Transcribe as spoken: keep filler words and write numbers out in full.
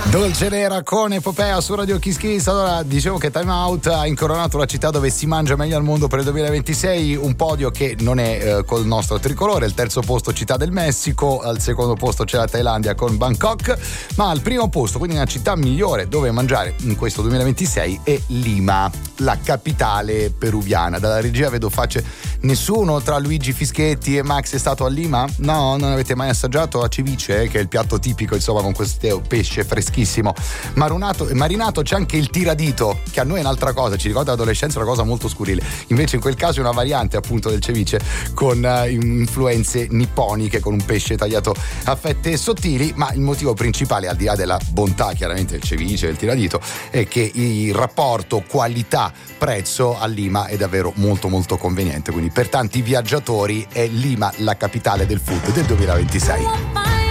Dolce Nera con Epopea su Radio Kiss Kiss. Allora, dicevo che Time Out ha incoronato la città dove si mangia meglio al mondo per il duemilaventisei, un podio che non è eh, col nostro tricolore. Al terzo posto Città del Messico, al secondo posto c'è la Thailandia con Bangkok, ma al primo posto, quindi una città migliore dove mangiare in questo duemilaventisei, è Lima, la capitale peruviana. Dalla regia vedo facce, nessuno tra Luigi Fischetti e Max è stato a Lima? No, non avete mai assaggiato la ceviche, eh, che è il piatto tipico, insomma, con questo pesce freschissimo marunato, marinato. C'è anche il tiradito, che a noi è un'altra cosa, ci ricorda l'adolescenza, una cosa molto scurile, invece in quel caso è una variante appunto del ceviche con uh, influenze nipponiche, con un pesce tagliato a fette sottili. Ma il motivo principale, al di là della bontà chiaramente del ceviche e del tiradito, è che il rapporto qualità prezzo a Lima è davvero molto molto conveniente, quindi per tanti viaggiatori è Lima la capitale del food del duemilaventisei.